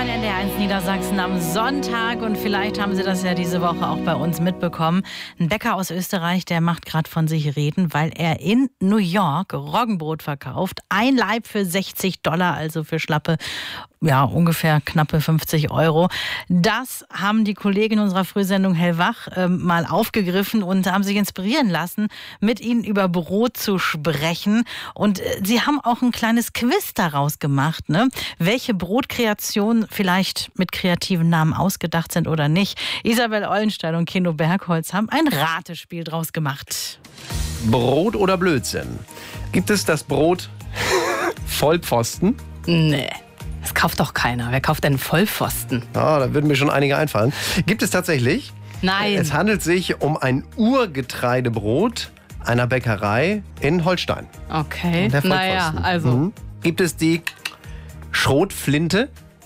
in NDR1 Niedersachsen am Sonntag und vielleicht haben Sie das ja diese Woche auch bei uns mitbekommen. Ein Bäcker aus Österreich, der macht gerade von sich reden, weil er in New York Roggenbrot verkauft. Ein Laib für $60, also für schlappe, ja, ungefähr knappe 50 €. Das haben die Kollegen unserer Frühsendung Hellwach mal aufgegriffen und haben sich inspirieren lassen, mit ihnen über Brot zu sprechen. Und sie haben auch ein kleines Quiz daraus gemacht, ne? Welche Brotkreationen vielleicht mit kreativen Namen ausgedacht sind oder nicht. Isabel Ollenstein und Keno Bergholz haben ein Ratespiel draus gemacht. Brot oder Blödsinn? Gibt es das Brot Vollpfosten? Nee. Das kauft doch keiner. Wer kauft denn Vollpfosten? Ja, da würden mir schon einige einfallen. Gibt es tatsächlich? Nein. Es handelt sich um ein Urgetreidebrot einer Bäckerei in Holstein. Okay. Der Naja, Vollpfosten. also. Gibt es die Schrotflinte?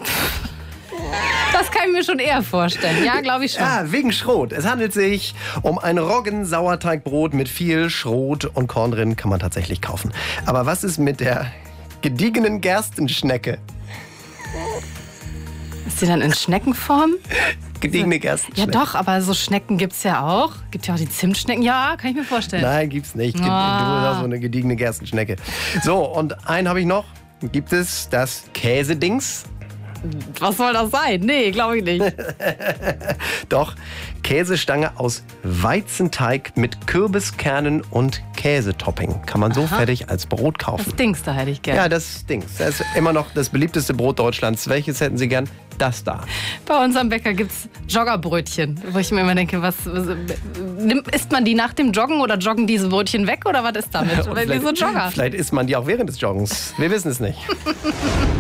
Das kann ich mir schon eher vorstellen. Ja, glaube ich schon. Ja, wegen Schrot. Es handelt sich um ein Roggensauerteigbrot mit viel Schrot und Korn drin. Kann man tatsächlich kaufen. Aber was ist mit der gediegenen Gerstenschnecke? Ist die dann in Schneckenform? Gediegene Ja Gerstenschnecke. doch, aber so Schnecken gibt's ja auch. Gibt ja auch die Zimtschnecken. Ja, kann ich mir vorstellen. Nein, gibt's nicht. Du hast so eine gediegene Gerstenschnecke. So, und einen habe ich noch. Gibt es das Käsedings? Was soll das sein? Nee, glaube ich nicht. Doch, Käsestange aus Weizenteig mit Kürbiskernen und Käsetopping. Kann man so fertig als Brot kaufen. Das Dings da hätte ich gerne. Ja, das Dings. Das ist immer noch das beliebteste Brot Deutschlands. Welches hätten Sie gern? Das da. Bei uns am Bäcker gibt's Joggerbrötchen, wo ich mir immer denke, isst man die nach dem Joggen oder joggen diese Brötchen weg oder was ist damit? Weil die so Jogger. Vielleicht isst man die auch während des Joggens. Wir wissen es nicht.